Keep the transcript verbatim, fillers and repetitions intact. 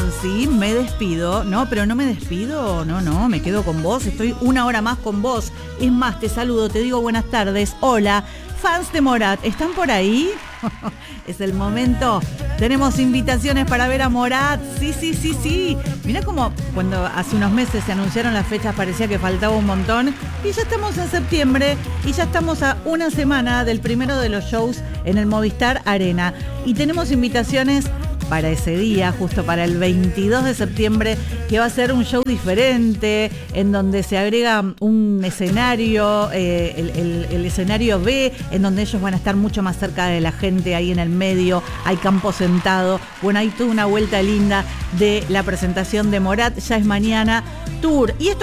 Fonsi, me despido. No, pero no me despido, no, no, me quedo con vos, estoy una hora más con vos. Es más, te saludo, te digo buenas tardes. Hola, fans de Morat, ¿están por ahí? Es el momento. Tenemos invitaciones para ver a Morat. Sí, sí, sí, sí. Mirá como cuando hace unos meses se anunciaron las fechas parecía que faltaba un montón. Y ya estamos en septiembre y ya estamos a una semana del primero de los shows en el Movistar Arena. Y tenemos invitaciones para ese día, justo para el veintidós de septiembre, que va a ser un show diferente, en donde se agrega un escenario, eh, el, el, el escenario B, en donde ellos van a estar mucho más cerca de la gente, ahí en el medio, hay campo sentado. Bueno, hay toda una vuelta linda de la presentación de Morat, ya es mañana, tour. Y esto